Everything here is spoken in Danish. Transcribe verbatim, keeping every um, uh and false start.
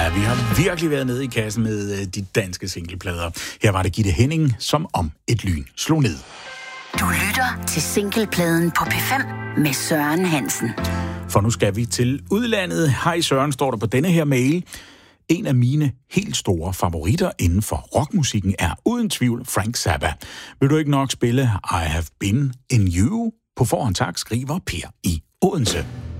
Ja, vi har virkelig været nede i kassen med de danske singleplader. Her var det Gitte Henning, som om et lyn slog ned. Du lytter til singlepladen på P fem med Søren Hansen. For nu skal vi til udlandet. Hej Søren, står der på denne her mail. En af mine helt store favoritter inden for rockmusikken er uden tvivl Frank Zappa. Vil du ikke nok spille I Have Been In You? På forhånd tak, skriver Per i Odense.